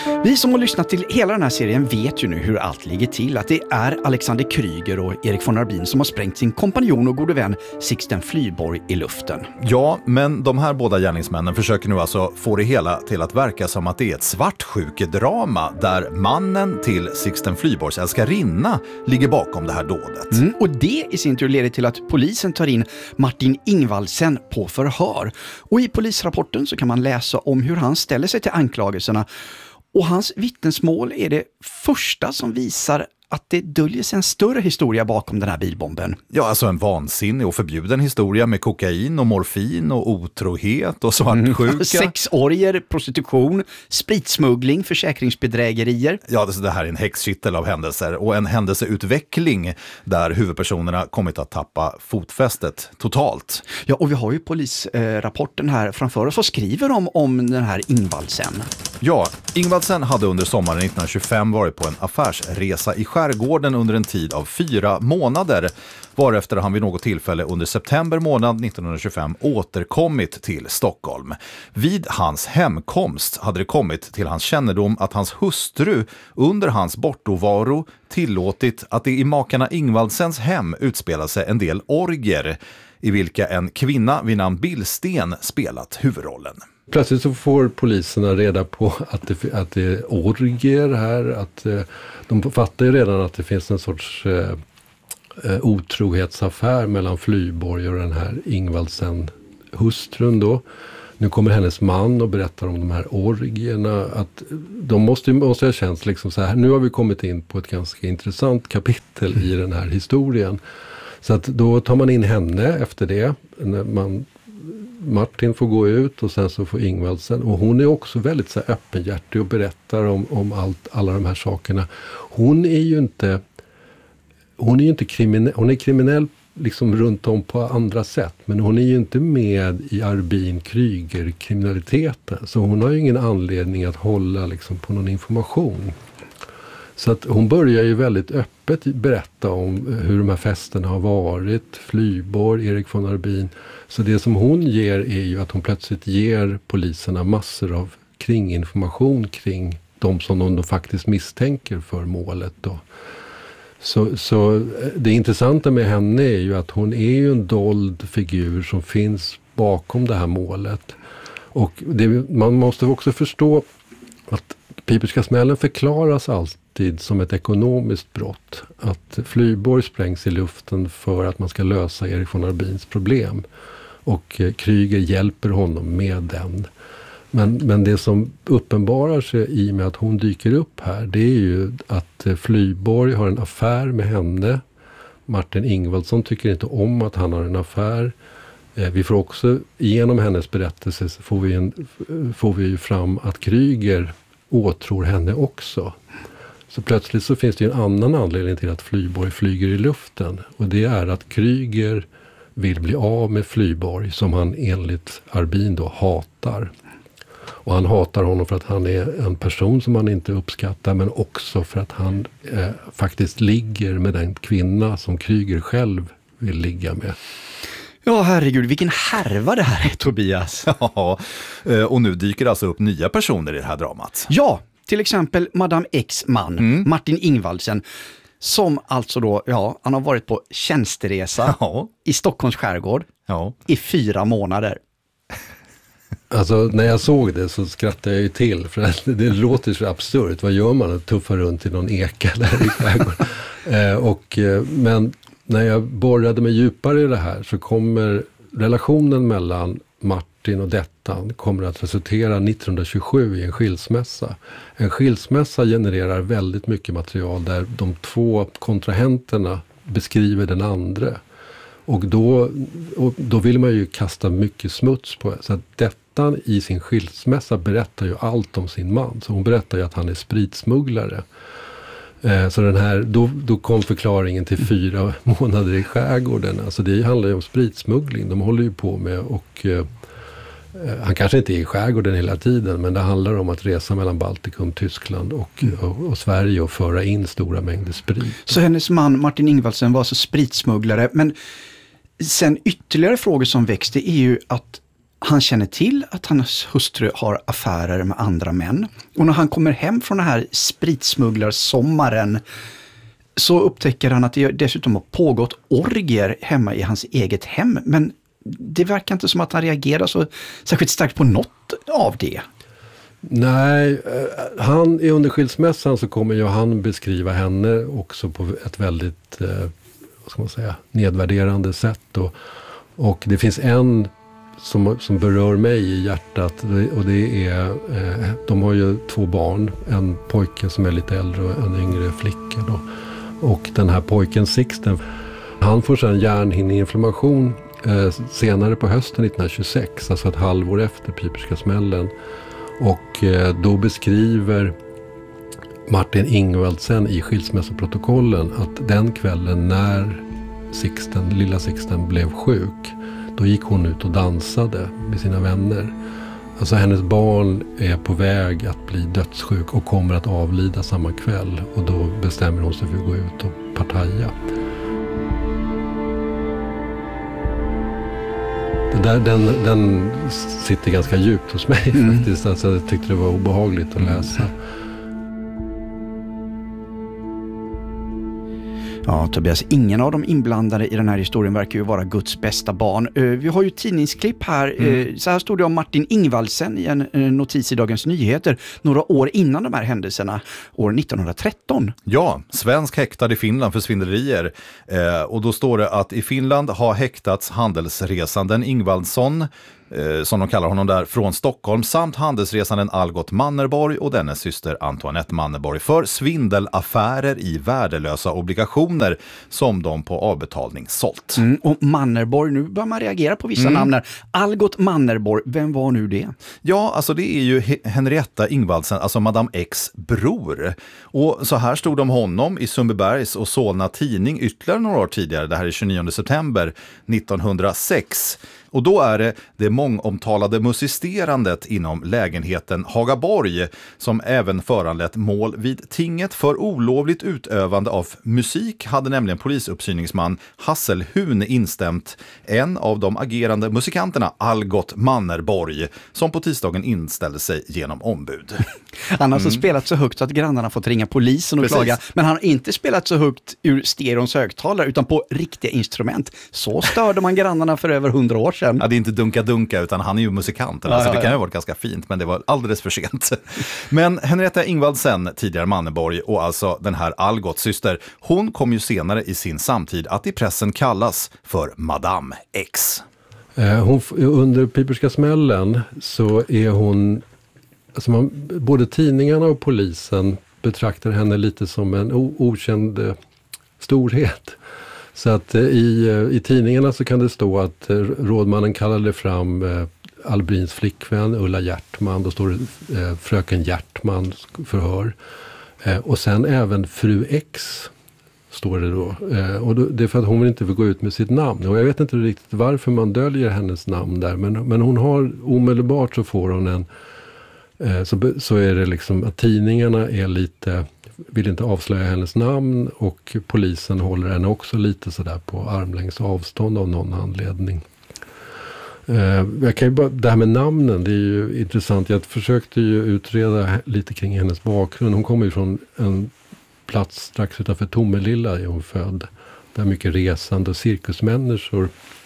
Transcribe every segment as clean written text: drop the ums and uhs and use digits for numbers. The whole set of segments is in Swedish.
Vi som har lyssnat till hela den här serien vet ju nu hur allt ligger till. Att det är Alexander Kryger och Erik von Arbin som har sprängt sin kompanjon och gode vän Sixten Flyborg i luften. Ja, men de här båda gärningsmännen försöker nu alltså få det hela till att verka som att det är ett svartsjukedrama där mannen till Sixten Flyborgs älskarinna ligger bakom det här dådet. Och det i sin tur leder till att polisen tar in Martin Ingvaldsen på förhör. Och i polisrapporten så kan man läsa om hur han ställer sig till anklagelserna. Och hans vittnesmål är det första som visar att det döljer sig en större historia bakom den här bilbomben. Ja, alltså en vansinnig och förbjuden historia med kokain och morfin och otrohet och svartsjuka. Sexorger, prostitution, spritsmuggling, försäkringsbedrägerier. Ja, det här är en häxkittel av händelser och en händelseutveckling där huvudpersonerna kommit att tappa fotfästet totalt. Ja, och vi har ju polisrapporten här framför oss och skriver om den här Ingvaldsen. Ja, Ingvaldsen hade under sommaren 1925 varit på en affärsresa i skärgården under en tid av 4 månader, varefter han vid något tillfälle under september månad 1925 återkommit till Stockholm. Vid hans hemkomst hade det kommit till hans kännedom att hans hustru under hans bortovaro tillåtit att det i makarna Ingvaldsens hem utspelade sig en del orger i vilka en kvinna vid namn Billsten spelat huvudrollen. Plötsligt så får poliserna reda på att det är orgier här, att de fattar ju redan att det finns en sorts otrohetsaffär mellan Flyborg och den här Ingvaldsen hustrun då. Nu kommer hennes man och berättar om de här orgierna, att de måste ha känt liksom så här, nu har vi kommit in på ett ganska intressant kapitel i den här historien. Så att då tar man in henne efter det, när Martin får gå ut och sen så får Ingvaldsen, och hon är också väldigt så här öppenhjärtig och berättar om alla de här sakerna. Hon är ju inte kriminell, hon är kriminell liksom runt om på andra sätt, men hon är ju inte med i Arbin-Kryger-kriminaliteten, så hon har ju ingen anledning att hålla liksom på någon information. Så att hon börjar ju väldigt öppet berätta om hur de här festerna har varit, Flyborg, Erik von Arbin. Så det som hon ger är ju att hon plötsligt ger poliserna massor av kringinformation kring de som de faktiskt misstänker för målet då. Så det intressanta med henne är ju att hon är ju en dold figur som finns bakom det här målet. Och man måste också förstå att Piperska smällen förklaras alltid som ett ekonomiskt brott. Att Flyborg sprängs i luften för att man ska lösa Erik von Arbins problem. Och Kryger hjälper honom med den. Men det som uppenbarar sig i och med att hon dyker upp här, det är ju att Flyborg har en affär med henne. Martin Ingvaldsson tycker inte om att han har en affär. Vi får också, genom hennes berättelse, så får vi ju fram att Kryger åtror henne också. Så plötsligt så finns det ju en annan anledning till att Flyborg flyger i luften. Och det är att Kryger vill bli av med Flyborg, som han enligt Arbin då hatar. Och han hatar honom för att han är en person som han inte uppskattar, men också för att han faktiskt ligger med den kvinna som Kryger själv vill ligga med. Ja, herregud, vilken härva det här är, Tobias. Ja, och nu dyker alltså upp nya personer i det här dramat. Ja, till exempel Madame X man, Martin Ingvaldsen, som alltså då, han har varit på tjänsteresa i Stockholms skärgård i 4 månader. Alltså när jag såg det så skrattade jag ju till, för att det låter så absurt. Vad gör man? Tuffar runt i någon eka där i skärgården. Men när jag borrade mig djupare i det här så kommer relationen mellan Martin och Dettan kommer att resultera 1927 i en skilsmässa. En skilsmässa genererar väldigt mycket material där de 2 kontrahenterna beskriver den andra. Och då vill man ju kasta mycket smuts på det. Så att Dettan i sin skilsmässa berättar ju allt om sin man. Så hon berättar ju att han är spritsmugglare. Så då kom förklaringen till 4 månader i skärgården. Alltså det handlar ju om spritsmuggling. De håller ju på med, och han kanske inte är i skärgården hela tiden, men det handlar om att resa mellan Baltikum, Tyskland och Sverige och föra in stora mängder sprit. Så hennes man Martin Ingvaldsen var alltså spritsmugglare, men sen ytterligare frågor som växte är ju att Han känner till att hans hustru har affärer med andra män. Och när han kommer hem från den här spritsmugglarsommaren så upptäcker han att det dessutom har pågått orgier hemma i hans eget hem. Men det verkar inte som att han reagerar så särskilt starkt på något av det. Nej, han är under skilsmässan så kommer ju han beskriva henne också på ett väldigt vad ska man säga, nedvärderande sätt. Och det finns en som berör mig i hjärtat och det är, de har ju 2 barn, en pojke som är lite äldre och en yngre flicka då. Och den här pojken Sixten, han får sedan hjärnhinneinflammation senare på hösten 1926, alltså ett halvår efter Piperska smällen. Och då beskriver Martin Ingvaldsen i skilsmässoprotokollen att den kvällen när lilla Sixten blev sjuk, då gick hon ut och dansade med sina vänner. Alltså hennes barn är på väg att bli dödssjuk och kommer att avlida samma kväll. Och då bestämmer hon sig för att gå ut och partaja. Den sitter ganska djupt hos mig faktiskt. Alltså, jag tyckte det var obehagligt att läsa. Ja, Tobias, ingen av de inblandade i den här historien verkar ju vara Guds bästa barn. Vi har ju tidningsklipp här. Så här stod det om Martin Ingvaldsen i en notis i Dagens Nyheter några år innan de här händelserna, år 1913. Ja, svensk häktad i Finland för svindlerier. Och då står det att i Finland har häktats handelsresanden Ingvaldsson, som de kallar honom där, från Stockholm, samt handelsresanden Algot Mannerborg och dennes syster Antoinette Mannerborg för svindelaffärer i värdelösa obligationer som de på avbetalning sålt. Och Mannerborg, nu bör man reagera på vissa namn här. Algot Mannerborg, vem var nu det? Ja, alltså det är ju Henrietta Ingvaldsen, alltså Madame X bror. Och så här stod de honom i Sundbybergs och Solna tidning ytterligare några år tidigare. Det här är 29 september 1906. Och då är det mångomtalade musisterandet inom lägenheten Hagaborg som även föranlett mål vid tinget för olovligt utövande av musik, hade nämligen polisuppsyningsman Hasselhun instämt en av de agerande musikanterna, Algot Mannerborg, som på tisdagen inställde sig genom ombud. Han har alltså spelat så högt att grannarna fått ringa polisen och klaga, men han har inte spelat så högt ur stereons högtalare utan på riktiga instrument. Så störde man grannarna för över 100 år sedan. Ja, det är inte dunka-dunka utan han är ju musikanten. Alltså, det kan ju ha varit ganska fint, men det var alldeles för sent. Men Henrietta Ingvaldsen, tidigare Mannerborg, och alltså den här Algots syster, hon kom ju senare i sin samtid att i pressen kallas för Madame X. Under Piperska smällen så är hon, alltså både tidningarna och polisen betraktar henne lite som en okänd storhet. Så att i tidningarna så kan det stå att rådmannen kallade fram Albrins flickvän Ulla Hjärtman. Då står det fröken Hjärtman förhör. Och sen även fru X står det då. Och det är för att hon vill inte gå ut med sitt namn. Och jag vet inte riktigt varför man döljer hennes namn där. Men hon har omedelbart så får hon en... Så är det liksom att tidningarna är lite... vill inte avslöja hennes namn och polisen håller henne också lite sådär på armlängds avstånd av någon anledning. Jag kan ju bara, det här med namnen, det är ju intressant. Jag försökte ju utreda lite kring hennes bakgrund. Hon kommer ju från en plats strax utanför Tomelilla är hon född. Där mycket resande och cirkusmänniskor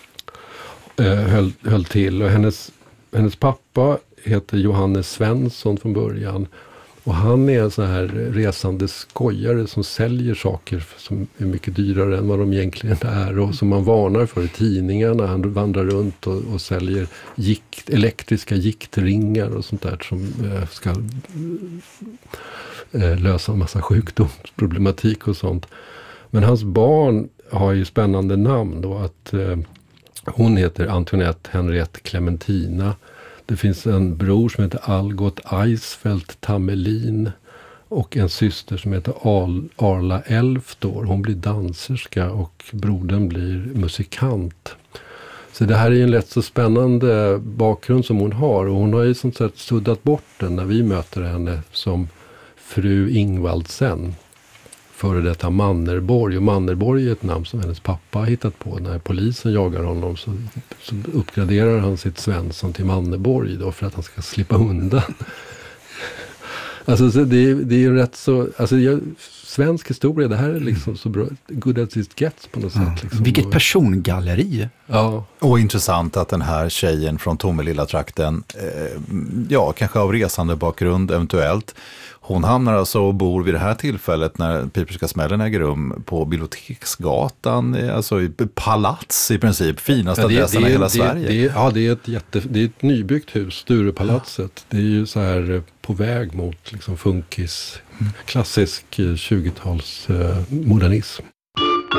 höll till. Och hennes pappa heter Johannes Svensson från början. Och han är en sån här resande skojare som säljer saker som är mycket dyrare än vad de egentligen är. Och som man varnar för i tidningarna. Han vandrar runt och säljer elektriska giktringar och sånt där som ska lösa en massa sjukdomsproblematik och sånt. Men hans barn har ju spännande namn då. Att hon heter Antoinette Henriette Clementina. Det finns en bror som heter Algot Eisfelt Tamelin och en syster som heter Arla Elftor. Hon blir danserska och brodern blir musikant. Så det här är en rätt så spännande bakgrund som hon har. Och hon har ju som sagt suddat bort den när vi möter henne som fru Ingvaldsen. före detta Mannerborg. Och Mannerborg är ett namn som hennes pappa har hittat på. När polisen jagar honom så uppgraderar han sitt Svensson till Mannerborg då för att han ska slippa undan. Alltså så det är ju rätt så... Alltså svensk historia, det här är liksom så bra. Good as it gets på något sätt. Liksom. Vilket persongalleri. Ja. Och intressant att den här tjejen från Tomelilla-trakten, kanske av resande bakgrund eventuellt, hon hamnar alltså och bor vid det här tillfället när Piperska smällen äger rum på Biblioteksgatan, alltså i palats i princip, finaste adressen i hela Sverige. Det är ett nybyggt hus, Sturepalatset. Det är ju så här på väg mot liksom funkis, klassisk 20-tals modernism.